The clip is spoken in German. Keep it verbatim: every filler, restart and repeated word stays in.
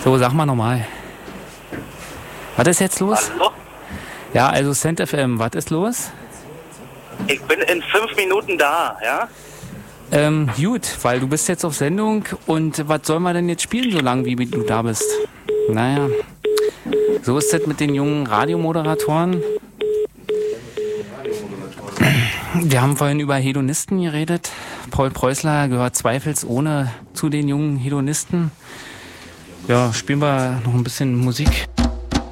So, sag mal nochmal. Was ist jetzt los? Hallo? Ja, also Cent F M, was ist los? Ich bin in fünf Minuten da, ja? Ähm, gut, weil du bist jetzt auf Sendung und was soll man denn jetzt spielen, so lange wie du da bist? Naja, so ist das mit den jungen Radiomoderatoren. Wir haben vorhin über Hedonisten geredet. Paul Preußler gehört zweifelsohne zu den jungen Hedonisten. Ja, spielen wir noch ein bisschen Musik.